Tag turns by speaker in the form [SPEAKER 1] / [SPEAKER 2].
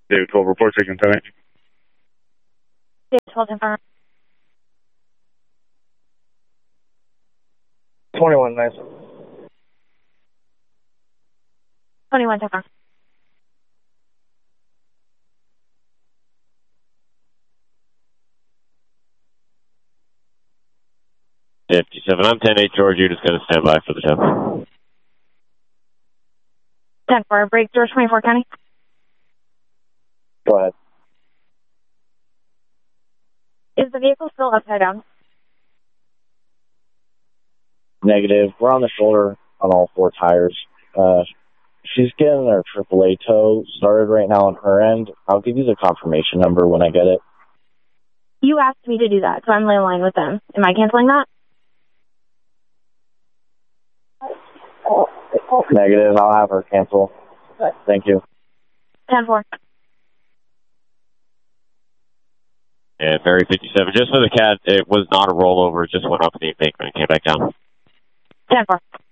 [SPEAKER 1] David 12, report taking 10.
[SPEAKER 2] David 12, confirm.
[SPEAKER 3] 21, nice.
[SPEAKER 2] 21, confirm.
[SPEAKER 4] I'm 10-8, George. You're just going to stand by for the 10.
[SPEAKER 2] 10-4, break, George 24 County.
[SPEAKER 3] Go ahead.
[SPEAKER 2] Is the vehicle still upside down?
[SPEAKER 3] Negative. We're on the shoulder on all 4 tires. She's getting her AAA tow started right now on her end. I'll give you the confirmation number when I get it.
[SPEAKER 2] You asked me to do that, so I'm in line with them. Am I canceling that?
[SPEAKER 3] Negative. I'll have her cancel. Thank you.
[SPEAKER 2] 10-4.
[SPEAKER 4] And Ferry 57, just for the CAD, it was not a rollover. It just went up the embankment and came back down.
[SPEAKER 2] 10-4.